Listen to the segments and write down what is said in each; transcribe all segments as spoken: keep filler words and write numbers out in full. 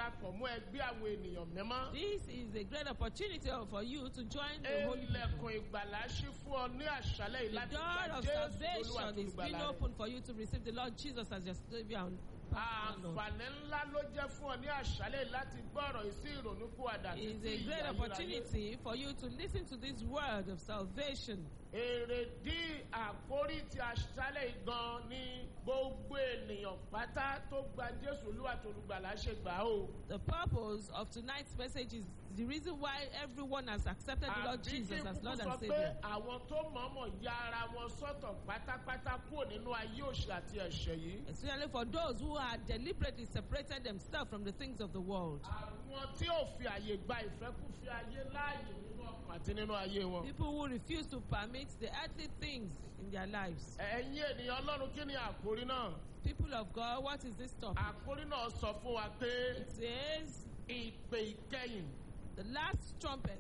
darapọ̀ mú ẹgbẹ́ àwọn ènìyàn mímọ́. This is a great opportunity for you to join the holy people. Ilẹ̀kùn ìgbàlà ṣí fún ọ ní àṣálẹ́ yìí The láti door gba of Jésù salvation Olúwa tó is being lùgbàlà rẹ. open for you to receive the Lord Jesus as your Savior and personal Lord. Àǹfààní ńlá ló jẹ́ fún ọ ní àṣálẹ́ yìí láti gbọ́ ọ̀rọ̀ yìí sí ìrònúpìwàdà It is títí a great ìyè ayérayé. opportunity for you to listen to this word of salvation. Èrèdí àkórí ti àṣálẹ́ yìí gan ni gbogbo ènìyàn pátá tó gba Jésù Olúwa tó lùgbàlà ṣe gbà ó. The purpose of tonight's message is the reason why everyone has accepted the Lord Jesus as Lord and Àbí kí n kúkú sọ pé Savior. àwọn tó mọ̀ọ́mọ̀ ya ara wọn sọ́tọ̀ pátápátá kúrò nínú ayé òṣì àti ẹ̀ṣẹ̀ yìí. Especially for those who had deliberately separated themselves from the things of the world. Àwọn tí ò fi àyè gba ìfẹ́kúfẹ̀ẹ́ ayé láàyè nínú ọkàn àti nínú ayé wọn. People who refuse to permit the earthly things in their lives. Ẹ̀yin ènìyàn Ọlọ́run kí ni àkórí náà? People of God, what is this topic? Àkórí náà sọ fún wa pé It says, ìpè ìkẹyìn. the last trumpet.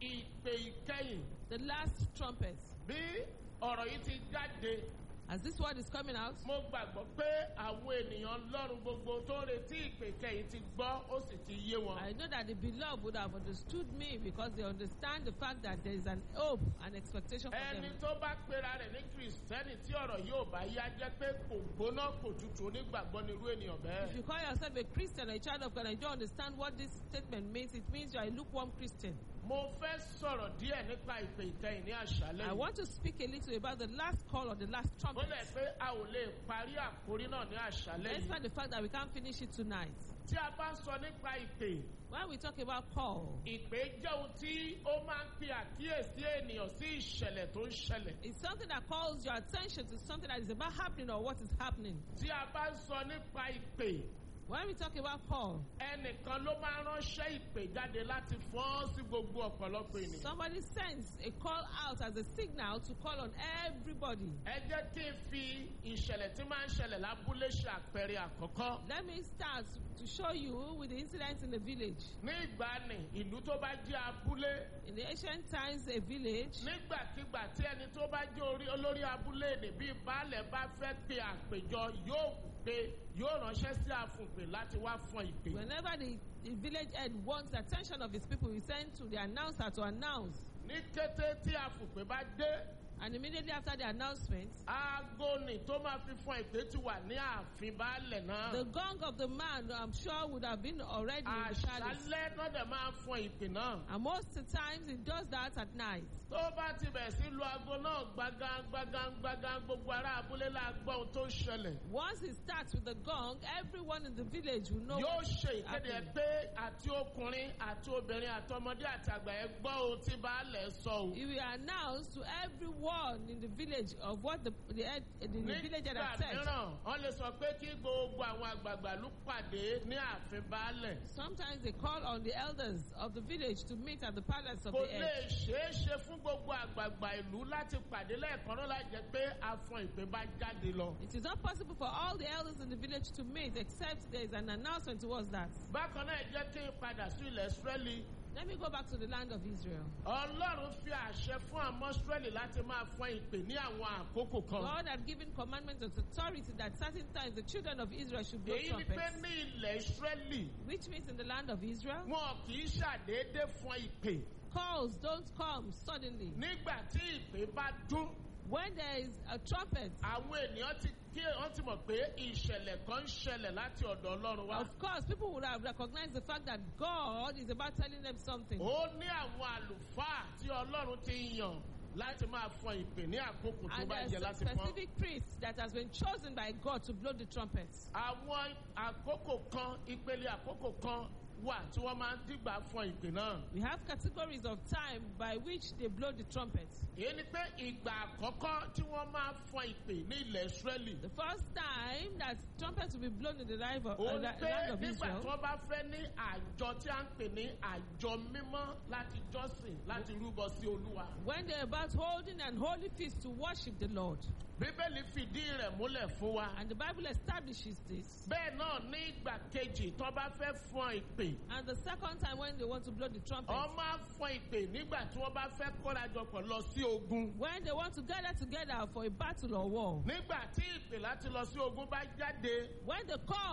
Ìpè ìkẹyìn. The last trumpet. Bí ọ̀rọ̀ yìí ti jáde, As this word is coming out, mo gbàgbọ́ pé àwọn ènìyàn Ọlọ́run gbogbo tó ń retí ìpè ìkẹyìn ti gbọ́ ó sì ti yé wọn. I know that the beloved would have understood me because they understand the fact that there is an hope and expectation for Ẹni them. tó bá pera rẹ̀ ní Kìrìsìtẹ́nì tí ọ̀rọ̀ yóò bá yá jẹ́ pé kò gbóná kò tutù onígbàgbọ́ ni irú ènìyàn If bẹ́ẹ̀. you call yourself a Christian or a child of God and you don't understand what this statement means, it means you are a lukewarm Christian. Mo fẹ́ sọ̀rọ̀ díẹ̀ nípa ìpè ìkẹyìn ní àṣálẹ́ I yìí. want to speak a little about the last call or the last Ó trumpet. lẹ̀ pé a ò lè parí àkórí náà ní àṣálẹ́ yìí. Despite the fact that we can't finish it tonight. Tí a bá ń sọ nípa ìpè, When we talk about call, ìpè jẹ́ ohun tí ó máa ń pe àkíyèsí ènìyàn sí ìṣẹ̀lẹ̀ tó ń ṣẹlẹ̀. it's something that calls your attention to something that is about happening or what is happening. Tí a bá ń sọ nípa ìpè, When we talk about call, ẹnìkan ló máa ń ránṣẹ́ ìpè jáde láti fọ́n sí gbogbo ọ̀pọ̀lọpọ̀ ènìyàn. somebody sends a call out as a signal to call on everybody. Ẹ jẹ́ kí n fi ìṣẹ̀lẹ̀ tí máa ń ṣẹlẹ̀ lábúlé ṣe àpẹẹrẹ àkọ́kọ́. Let me start to show you with the incidents in the village. Ní ìgbàanì, ìlú tó bá jẹ́ abúlé, In the ancient times, a village, nígbàkigbà tí ẹni tó bá jẹ́ orí olórí abúlé ní bí baálẹ̀ bá fẹ́ pe àpèjọ yóò pe yóò ránṣẹ́ sí àfùnpè láti wá fún ìpè. whenever the, the village head wants the attention of his people, he sends to the announcer to announce. Ní kété tí àfùnpè bá dé, And immediately after the announcement, aago ni tó máa fi fún ìpè ti wà ní ààfin baálẹ̀ náà. the gong of the man, I'm sure, would have been already in the palace. Àṣálẹ́ náà dẹ̀ máa ń fún ìpè náà. And most of the times, it does that at night. Tó bá ti bẹ̀ sí lu aago náà gbàgán gbàgán gbàgán gbogbo ará abúlé la gbọ́ ohun tó ń ṣẹlẹ̀. Once it starts with the gong, everyone in the village will know Yóò what ṣe ìkéde ẹ happened. pé àti ọkùnrin àti obìnrin àti ọmọdé àti àgbà ẹ gbọ́ ohun tí baálẹ̀ sọ o. He will announce to everyone in the village of what the, the, head- the, the village had Nígbà said. mìíràn, wọ́n lè sọ pé kí gbogbo àwọn àgbààgbà ló pàdé ní ààfin baálẹ̀. Sometimes they call on the elders of the village to meet at the palace of Kò the lè head. ṣeé ṣe fún gbogbo àgbààgbà ìlú láti pàdé lẹ́ẹ̀kan náà láì jẹ́ pé afọn ìpè bá jáde lọ. It is not possible for all the elders in the village to meet except there is an announcement towards that. Bákan náà ẹ jẹ́ kí n padà sí ilẹ̀ Ísírẹ́lì. Let me go back to the land of Israel. Ọlọ́run fi àṣẹ fún àmọ́ Ísírẹ́lì láti máa fọn ìpè ní àwọn àkókò kan. God had given commandments of authority that certain times the children of Israel should blow Èyí ni pé trumpets. ní ilẹ̀ Ísírẹ́lì Which means in the land of Israel, wọn kì í ṣàdédé fọn ìpè. calls don't come suddenly. Nígbà tí ìpè bá dún, When there is a trumpet, àwọn ènìyàn ti kí wọ́n ti mọ̀ pé ìṣẹ̀lẹ̀ kan ń ṣẹlẹ̀ láti ọ̀dọ̀ Ọlọ́run wá. of course, people would have recognized the fact that God is about telling them something. Ó ní àwọn àlùfáà tí Ọlọ́run ti yàn láti máa fọn ìpè ní àkókò tó And bá there's yẹ a láti fọn. specific priest that has been chosen by God to blow the trumpets. Àwọn àkókò kan, ìpele àkókò kan wà tí wọ́n máa ń dìgbà fọn ìpè náà. We have categories of time by which they blow the trumpets. Èyí ni pé ìgbà àkọ́kọ́ tí wọ́n máa fọn ìpè ní ilẹ̀ Ísírẹ́lì. The first time that trumpets will be blown in the life of, uh, Ó ní la- pé land of nígbà tí Israel, wọ́n bá fẹ́ ní àjọ tí a ń pè ní àjọ mímọ́ láti jọ́sìn láti rúbọ sí Olúwa. when they're about holding an holy feast to worship the Lord. Bíbélì fìdí rẹ̀ múlẹ̀ fún wa. And the Bible establishes this. Bẹ́ẹ̀ náà ní ìgbà kejì tó bá fẹ́ fọn ìpè. And the second time when they want to blow the trumpet, Wọ́n máa ń fọn ìpè nígbà tí wọ́n bá fẹ́ kórajọpọ̀ lọ sí ogun. when they want to gather together for a battle or war, Nígbà tí ìpè láti lọ sí ogun bá jáde. when the call